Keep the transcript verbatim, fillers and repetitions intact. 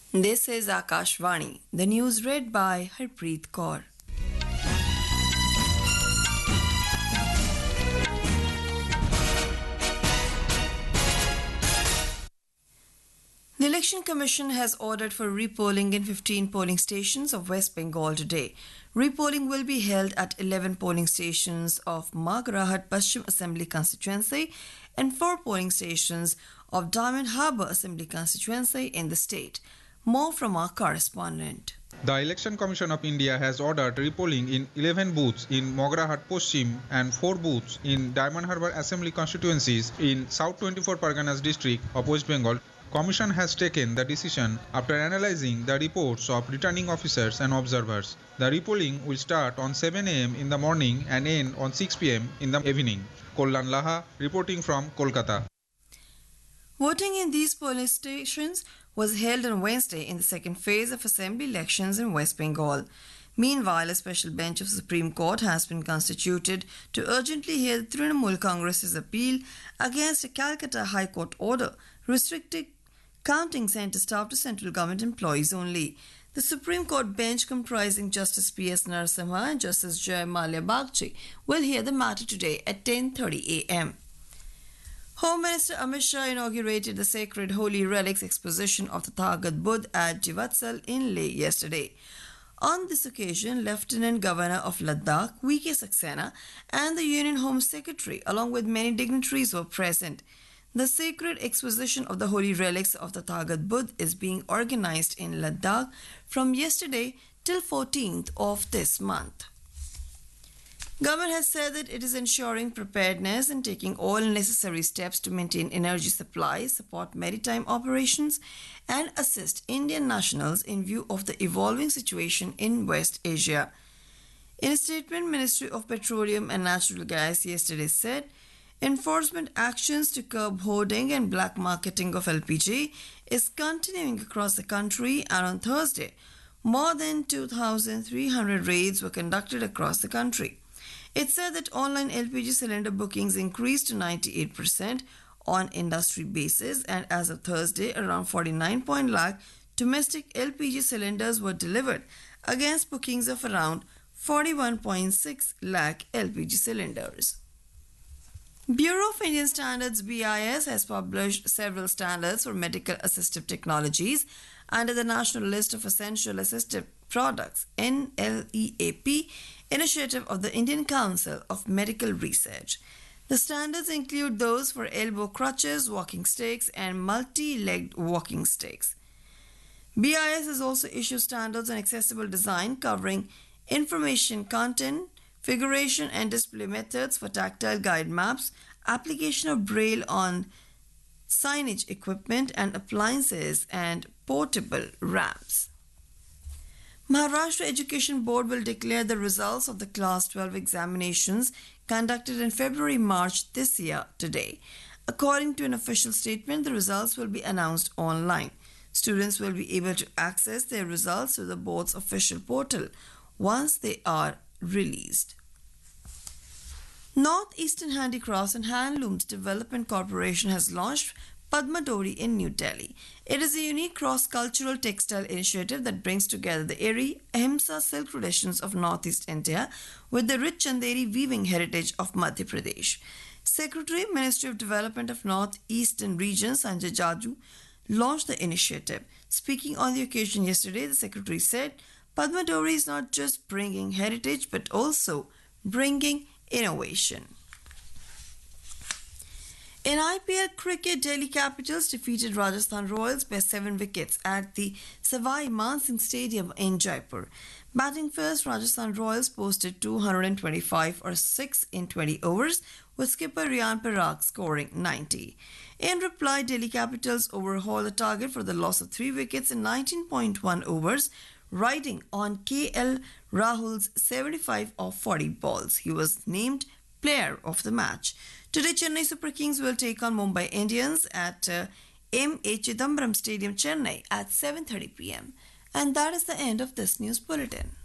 This is Akashvani. The news read by Harpreet Kaur. The Election Commission has ordered for repolling in fifteen polling stations of West Bengal today. Repolling will be held at eleven polling stations of Maghrahat Paschim Assembly constituency and four polling stations of Diamond Harbour Assembly constituency in the state. More from our correspondent. The Election Commission of India has ordered repolling in eleven booths in Maghrahat Paschim and four booths in Diamond Harbour Assembly constituencies in South twenty-four Parganas district of West Bengal. Commission has taken the decision after analyzing the reports of returning officers and observers. The repolling will start on seven a m in the morning and end on six p m in the evening. Kollan Laha reporting from Kolkata. Voting in these polling stations was held on Wednesday in the second phase of assembly elections in West Bengal. Meanwhile, a special bench of Supreme Court has been constituted to urgently hear Trinamool Congress's appeal against a Calcutta High Court order restricting counting centre staff to central government employees only. The Supreme Court bench, comprising Justice P S Narasimha and Justice Jay Malia Bagchi, will hear the matter today at ten thirty a m Home Minister Amit Shah inaugurated the Sacred Holy Relics exposition of the Thagat Buddha at Jivatsal in Leh yesterday. On this occasion, Lieutenant Governor of Ladakh, V K Saxena, and the Union Home Secretary, along with many dignitaries, were present. The sacred exposition of the holy relics of the Thagat Buddha is being organized in Ladakh from yesterday till fourteenth of this month. Government has said that it is ensuring preparedness and taking all necessary steps to maintain energy supply, support maritime operations, and assist Indian nationals in view of the evolving situation in West Asia. In a statement, Ministry of Petroleum and Natural Gas yesterday said, enforcement actions to curb hoarding and black marketing of L P G is continuing across the country, and on Thursday, more than two thousand three hundred raids were conducted across the country. It said that online L P G cylinder bookings increased to ninety-eight percent on industry basis, and as of Thursday, around forty-nine point lakh domestic L P G cylinders were delivered against bookings of around forty-one point six lakh L P G cylinders. Bureau of Indian Standards B I S has published several standards for medical assistive technologies under the National List of Essential Assistive Products N L E A P initiative of the Indian Council of Medical Research. The standards include those for elbow crutches, walking sticks, and multi-legged walking sticks. B I S has also issued standards on accessible design covering information content, figuration and display methods for tactile guide maps, application of braille on signage equipment and appliances, and portable ramps. Maharashtra Education Board will declare the results of the Class twelve examinations conducted in February-March this year today. According to an official statement, the results will be announced online. Students will be able to access their results through the board's official portal once they are released. Northeastern Handicrafts and Handlooms Development Corporation has launched Padma Dori in New Delhi. It is a unique cross-cultural textile initiative that brings together the airy Ahimsa silk traditions of Northeast India with the rich Chanderi weaving heritage of Madhya Pradesh. Secretary, Ministry of Development of Northeastern Region, Sanjay Jaju, launched the initiative. Speaking on the occasion yesterday, the Secretary said, Padma Dori is not just bringing heritage but also bringing innovation. In I P L cricket, Delhi Capitals defeated Rajasthan Royals by seven wickets at the Savai Man Singh Stadium in Jaipur. Batting first, Rajasthan Royals posted two hundred twenty-five or six in twenty overs, with skipper Riyan Parag scoring ninety. In reply, Delhi Capitals overhauled the target for the loss of three wickets in nineteen point one overs, riding on K L Rahul's seventy-five of forty balls. He was named player of the match. Today, Chennai Super Kings will take on Mumbai Indians at uh, M A Chidambaram Stadium, Chennai at seven thirty p m And that is the end of this news bulletin.